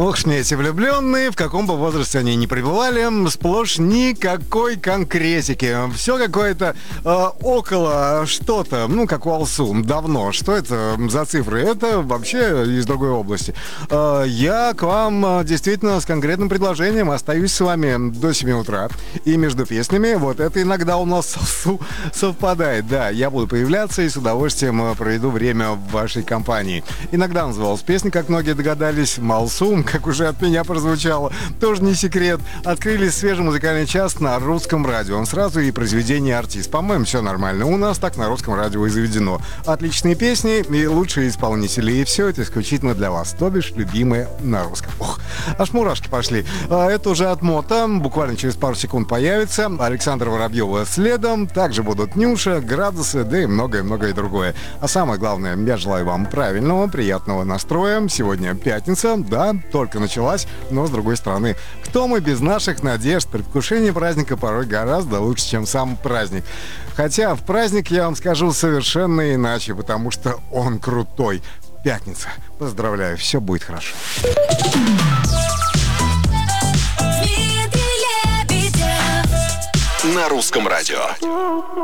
Ох ж мне эти влюбленные, в каком бы возрасте они ни пребывали, сплошь никакой конкретики. Все какое-то около что-то, как у Алсу, давно. Что это за цифры? Это вообще из другой области. Я к вам действительно с конкретным предложением остаюсь с вами до 7 утра. И между песнями вот это иногда у нас с Алсу совпадает. Да, я буду появляться и с удовольствием проведу время в вашей компании. Иногда называлась песня, как многие догадались, Малсум, как уже от меня прозвучало, тоже не секрет. Открыли свежий музыкальный час на русском радио. Он сразу и произведение артист. По-моему, все нормально. У нас так на русском радио и заведено. Отличные песни и лучшие исполнители. И все это исключительно для вас. То бишь, любимые на русском. Ох, аж мурашки пошли. Это уже от Мота. Буквально через пару секунд появится. Александра Воробьева следом. Также будут Нюша, Градусы, да и многое-многое другое. А самое главное, я желаю вам правильного, приятного настроя. Сегодня пятница. Да, только началась, но с другой стороны, кто мы без наших надежд? Предвкушение праздника порой гораздо лучше, чем сам праздник. Хотя в праздник я вам скажу совершенно иначе, потому что он крутой. Пятница. Поздравляю, все будет хорошо. На русском радио.